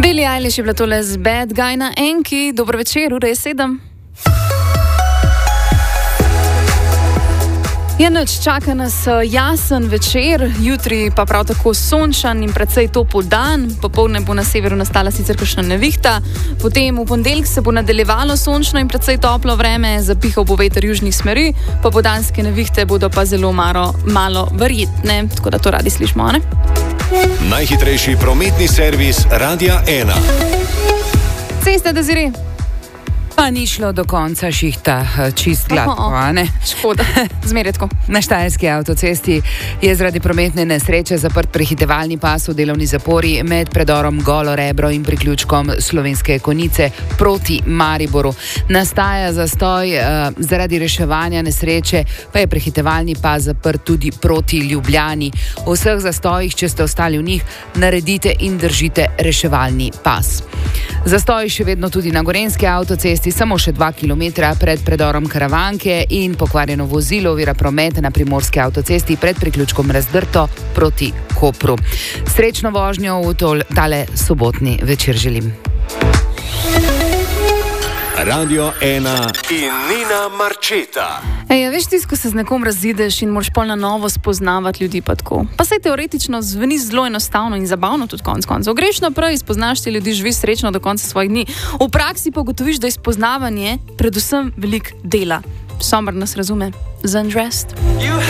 Billie Eilish je bila tole z Bad Guy na Enki. Dobro večer, ura je 7. Noč čaka nas jasen večer, jutri pa prav tako sončan in precej topel dan. Popoldne bo na severu nastala sicer kakšna nevihta, potem v ponedeljek se bo nadaljevalo sončno in precej toplo vreme, zapihal bo veter južnih smeri, popoldanske nevihte bodo pa zelo malo verjetne, tako da to radi slišimo, ne? Najhitrejši prometni servis Radia 1. Cesta Desiree. Pa ni šlo do konca šihta čist gladko, a ne? Škoda, zmeretko. Na Štajerski avtocesti je zaradi prometne nesreče zaprt prehitevalni pas v delovni zapori med predorom Golo Rebro in priključkom Slovenske Konjice proti Mariboru. Nastaja zastoj zaradi reševanja nesreče, pa je prehitevalni pas zaprt tudi proti Ljubljani. V vseh zastojih, če ste ostali v njih, naredite in držite reševalni pas. Zastoj še vedno tudi na Gorenjski avtocesti, samo še 2 kilometra pred predorom Karavanke in pokvarjeno vozilo ovira promet na Primorski avtocesti pred priključkom Razdrto proti Kopru. Srečno vožnjo v tale sobotni večer želim. Radio 1 in Nina Marčeta. Veš ti, ko se z nekom razideš in moraš pol na novo spoznavati ljudi pa tako. Pa saj teoretično zveni zelo enostavno in zabavno tudi konec koncev. Greš naprej, spoznaš te ljudi, živiš srečno do konca svojih dni. V praksi pa ugotoviš, da je spoznavanje predvsem velik dela. Sommer nas razume. The Undressed.